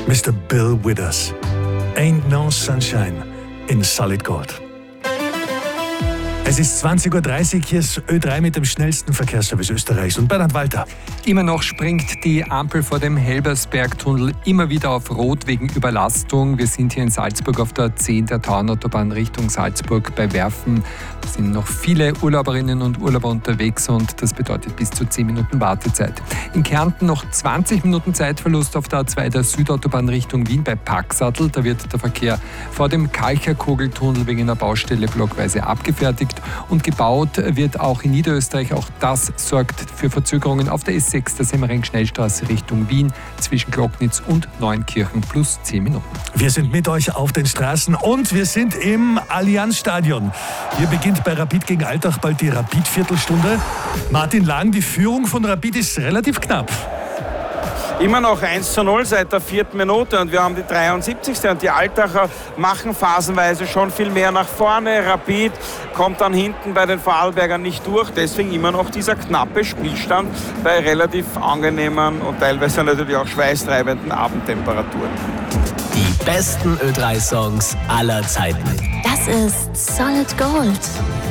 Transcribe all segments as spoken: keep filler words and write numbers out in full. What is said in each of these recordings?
Mister Bill Withers. Ain't no sunshine in solid gold. Es ist zwanzig Uhr dreißig, hier ist Ö drei mit dem schnellsten Verkehrsservice Österreichs und Bernhard Walter. Immer noch springt die Ampel vor dem Helbersbergtunnel immer wieder auf Rot wegen Überlastung. Wir sind hier in Salzburg auf der zehn der Tauernautobahn Richtung Salzburg bei Werfen. Da sind noch viele Urlauberinnen und Urlauber unterwegs und das bedeutet bis zu zehn Minuten Wartezeit. In Kärnten noch zwanzig Minuten Zeitverlust auf der A zwei der Südautobahn Richtung Wien bei Paxatl. Da wird der Verkehr vor dem Kalcherkogeltunnel wegen einer Baustelle blockweise abgefertigt. Und gebaut wird auch in Niederösterreich. Auch das sorgt für Verzögerungen auf der S sechs der Semmering-Schnellstraße Richtung Wien zwischen Glocknitz und Neunkirchen plus zehn Minuten. Wir sind mit euch auf den Straßen und wir sind im Allianzstadion. Hier beginnt bei Rapid gegen Altach bald die Rapid-Viertelstunde. Martin Lang, die Führung von Rapid ist relativ knapp. Immer noch eins zu null seit der vierten Minute und wir haben die dreiundsiebzigste und die Altacher machen phasenweise schon viel mehr nach vorne. Rapid kommt dann hinten bei den Vorarlbergern nicht durch, deswegen immer noch dieser knappe Spielstand bei relativ angenehmen und teilweise natürlich auch schweißtreibenden Abendtemperaturen. Die besten Ö drei Songs aller Zeiten. Das ist Solid Gold.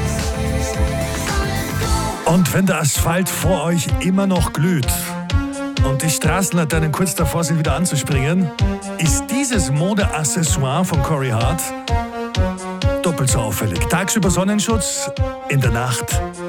Und wenn der Asphalt vor euch immer noch glüht und die Straßenlaternen kurz davor sind, wieder anzuspringen, ist dieses Mode-Accessoire von Corey Hart doppelt so auffällig. Tagsüber Sonnenschutz, in der Nacht